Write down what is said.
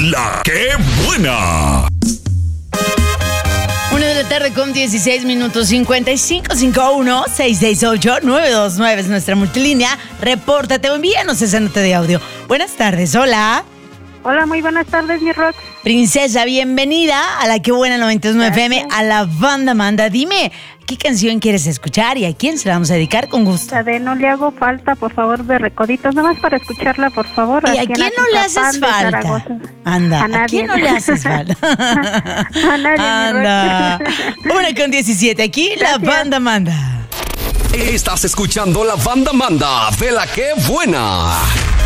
La que buena. 1:16 5551-668-929 es nuestra multilínea. Repórtate o envíanos esa nota de audio. Buenas tardes, hola. Hola, muy buenas tardes, mi Rox. Princesa, bienvenida a La que buena 99 FM, a la banda Manda. Dime, ¿qué canción quieres escuchar y a quién se la vamos a dedicar con gusto? La de No le hago falta, por favor, de Recoditos, nomás para escucharla, por favor. ¿Y a quién no le haces falta? Anda, ¿a quién no le haces falta? A nadie, anda. 1:17, aquí Gracias. la banda Manda. Estás escuchando la banda Manda de La que buena.